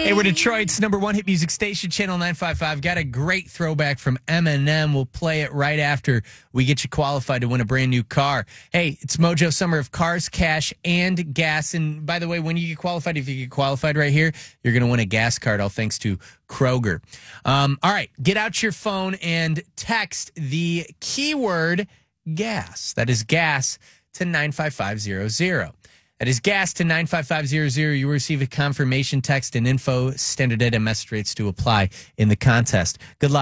Hey, we're Detroit's number one hit music station, Channel 955. Got a great throwback from Eminem. We'll play it right after we get you qualified to win a brand new car. Hey, it's Mojo Summer of Cars, Cash, and Gas. And by the way, when you get qualified, if you get qualified right here, you're going to win a gas card, all thanks to Kroger. All right, get out your phone and text the keyword gas. That is gas to 95500. That is gas to 95500. You will receive a confirmation text and info, standard data message rates to apply in the contest. Good luck.